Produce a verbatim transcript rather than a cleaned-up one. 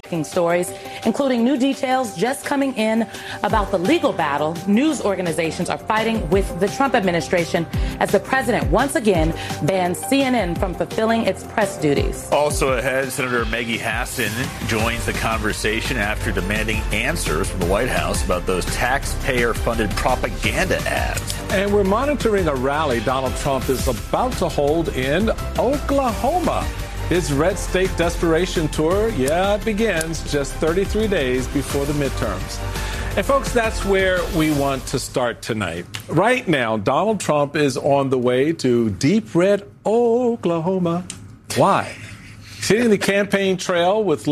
stories, including new details just coming in about the legal battle news organizations are fighting with the Trump administration as the president once again bans C N N from fulfilling its press duties. Also ahead, Senator Maggie Hassan joins the conversation after demanding answers from the White House about those taxpayer-funded propaganda ads. And we're monitoring a rally Donald Trump is about to hold in Oklahoma. His red state desperation tour, yeah, it begins just thirty-three days before the midterms. And folks, that's where we want to start tonight. Right now, Donald Trump is on the way to deep red Oklahoma. Why? He's hitting the campaign trail with